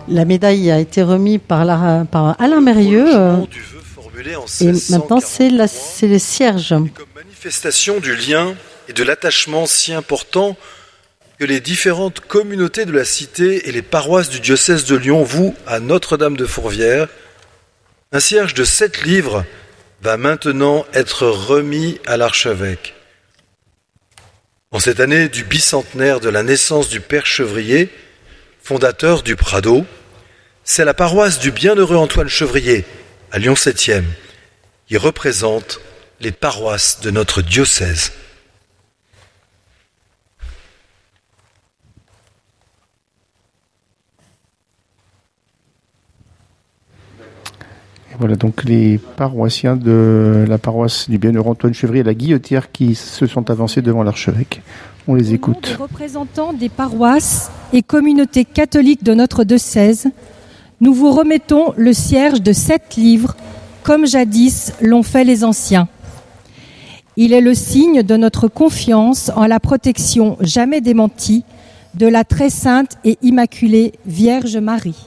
La médaille a été remise par Alain Mérieux. Du vœu formulé en Et 1640. maintenant, c'est le cierge. Comme manifestation du lien et de l'attachement si important que les différentes communautés de la cité et les paroisses du diocèse de Lyon vouent à Notre-Dame de Fourvière, un cierge de 7 livres va maintenant être remis à l'archevêque. En cette année du bicentenaire de la naissance du Père Chevrier, fondateur du Prado, c'est la paroisse du bienheureux Antoine Chevrier, à Lyon 7e, qui représente les paroisses de notre diocèse. Voilà donc les paroissiens de la paroisse du bienheureux Antoine Chevrier à la Guillotière qui se sont avancés devant l'archevêque. On les écoute. Au nom des représentants des paroisses et communautés catholiques de notre diocèse, nous vous remettons le cierge de 7 livres, comme jadis l'ont fait les anciens. Il est le signe de notre confiance en la protection jamais démentie de la très sainte et immaculée Vierge Marie.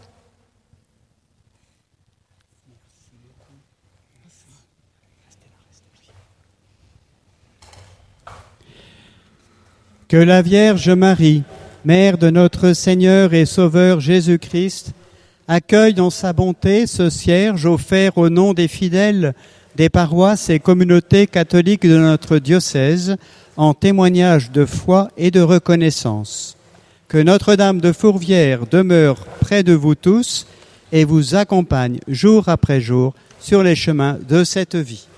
Que la Vierge Marie, Mère de notre Seigneur et Sauveur Jésus-Christ, accueille dans sa bonté ce cierge offert au nom des fidèles des paroisses et communautés catholiques de notre diocèse en témoignage de foi et de reconnaissance. Que Notre-Dame de Fourvière demeure près de vous tous et vous accompagne jour après jour sur les chemins de cette vie.